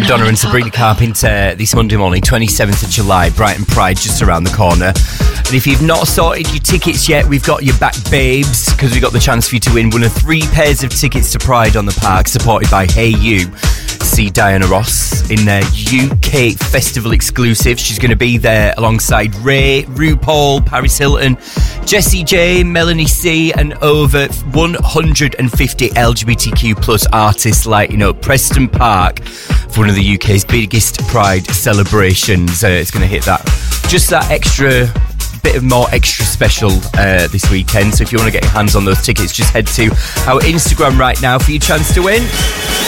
Madonna and Sabrina Carpenter this Monday morning, 27th of July, Brighton Pride just around the corner. And if you've not sorted your tickets yet, we've got your back, babes, because we've got the chance for you to win one of 3 pairs of tickets to Pride on the Park, supported by Hey You. See Diana Ross in their UK festival exclusive. She's going to be there alongside Ray, RuPaul, Paris Hilton, Jessie J, Melanie C, and over 150 LGBTQ plus artists lighting up Preston Park for one of the UK's biggest Pride celebrations. It's going to hit that extra bit of more extra special this weekend. So if you want to get your hands on those tickets, just head to our Instagram right now for your chance to win.